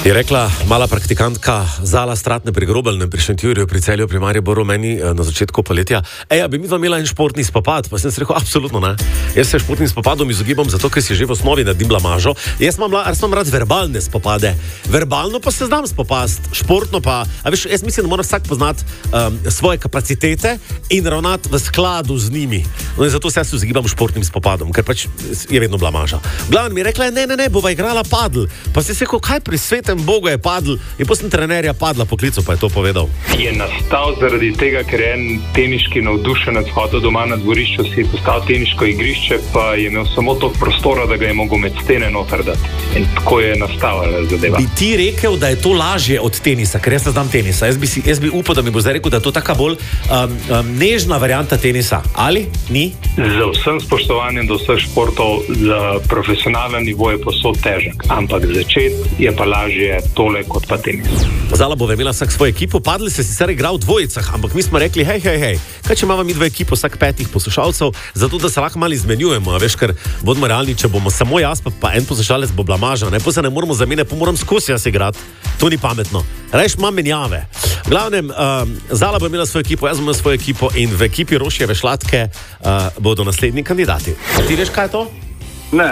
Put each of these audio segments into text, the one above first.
Je rekla mala praktikantka Zala Stratne pri Grobelnem, pri Šentjurju, pri Celju, pri Mariboru meni na začetku poletja. A bi mi dva imela en športni spopad? Pa sem se rekel, absolutno ne. Jaz se športnim spopadom izogibam zato, ker si že v osnovi naredim blamažo. Jaz imam rad verbalne spopade. Verbalno pa se znam spopast, športno pa, jaz mislim, da mora vsak poznati svoje kapacitete in ravnati v skladu z njimi. No in zato se jaz izogibam športnim spopadom, ker pač je vedno blamaža. Glavno mi je rekla, ne, bova igrala padl. Pa si se rekel, kaj pri svetem Bogu je padl, in potem trenerja padla poklicu, pa je to povedal. Je nastal zaradi tega, ker je en teniški navdušenec hodil doma na dvorišču, si je postavil teniško igrišče, pa je imel samo toliko prostora, da ga je mogel med stene noter dati. In tako je nastala zadeva. Bi ti rekel, da je to lažje od tenisa, ker jaz ne znam tenisa. Jaz bi upal, da mi bo zdaj rekel, da je to taka bolj nežna varianta tenisa. Ali? Ni? Z vsem spoštovanjem do vseh športov, za profesionalen nivo je posod težek. Ampak začeti je pa lažje tole kot pa tenis. Zala bo imela vsak svojo ekipo, padli se sicer igral v dvojicah, ampak mi smo rekli, hej, kaj če imamo mi dve ekipo, vsak 5 poslušalcev, zato da se lahko malo izmenjujemo, ker bodimo realni, če bomo samo jaz, pa en poslušalec bo blamaža, pa se ne moramo zamenjati, pa moram skozi jaz igrati. To ni pametno. Rajš imam menjave. V glavnem, Zala bo imela svojo ekipo, jaz bom imel svojo ekipo in v ekipi Rošjeve Šlatke bodo naslednji kandidati. Ti veš, kaj je to? Ne.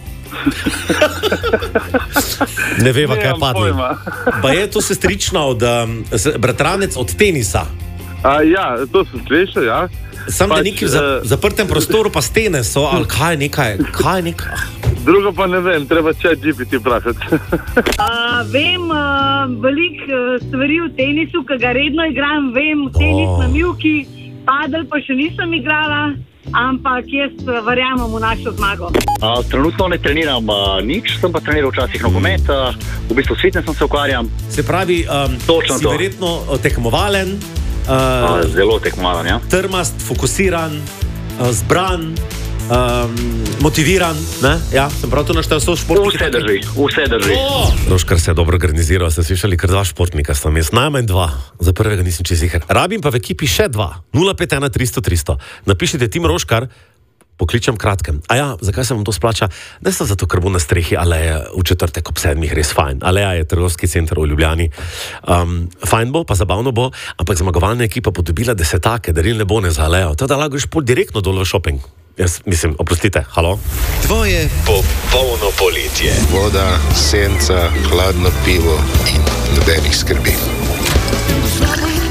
Ne veva, kaj je padlo. Pa je to sestrična bratranec od tenisa. Ja, to sem slišal, ja. Sam da neki v zaprtem prostoru pa stene so, ali kaj je nekaj? Drugo pa ne vem, treba ChatGPT vprašati. Vem veliko stvari v tenisu, ki ga redno igram, vem tenis na mivki, padel pa še nisem igrala. Ampak jaz verjamem v našo zmago. Trenutno ne treniram nič, sem pa treniral včasih nogomet, v bistvu s fitnessom se ukvarjam. Se pravi, si verjetno tekmovalen, zelo tekmovalen, ja. Trmast, fokusiran, zbran, motiviran, ne? Ja, sem prav to naštel, so športniki. Vse drži. Roškar se je dobro organiziral, ste slišali, ker 2 športnika sta jaz, najmanj 2, za prvega nisem čez ziher. Rabim pa v ekipi še 2, 051 300 300. Napišite Tim Roškar, pokličem kratkem. Zakaj se vam to splača? Ne sta zato, ker bo na strehi Aleja v četrtek ob 7 res fajn. Aleja je trgovski center v Ljubljani. Fajn bo, pa zabavno bo, ampak zmagovalna ekipa bo dobila 10 darilne bone za Alejo. Teda lahko greš direktno dol v shopping. Jaz mislim, oprostite, halo? Tvoje popolno poletje. Voda, senca, hladno pivo in nobenih skrbi.